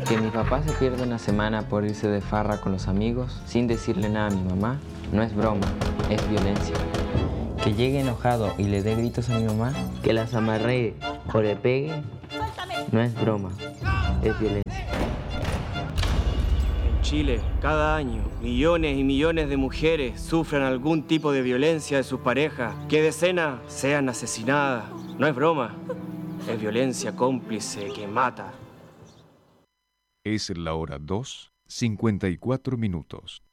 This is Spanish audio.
Que mi papá se pierda una semana por irse de farra con los amigos sin decirle nada a mi mamá no es broma, es violencia. Que llegue enojado y le dé gritos a mi mamá, que las amarree o le pegue, no es broma, es violencia. En Chile, cada año, millones y millones de mujeres sufren algún tipo de violencia de sus parejas, que decenas sean asesinadas. No es broma, es violencia cómplice que mata. Es la hora 2:54.